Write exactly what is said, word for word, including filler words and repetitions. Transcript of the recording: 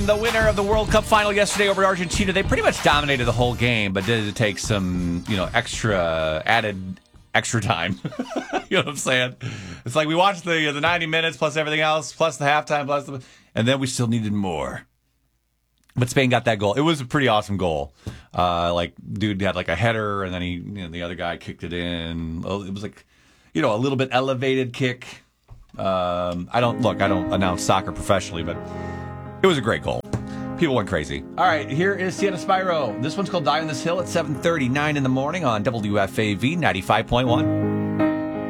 The winner of the World Cup final yesterday over Argentina, they pretty much dominated the whole game, but did it take some, you know, extra, added extra time? You know what I'm saying? It's like we watched the the ninety minutes plus everything else, plus the halftime, plus the, and then we still needed more. But Spain got that goal. It was a pretty awesome goal. Uh, like, dude had like a header, and then he, you know, the other guy kicked it in. It was like, you know, a little bit elevated kick. Um, I don't, look, I don't announce soccer professionally, but it was a great goal. People went crazy. All right, here is Sienna Spyro. This one's called Die on This Hill at seven thirty-nine in the morning on W F A V ninety-five point one.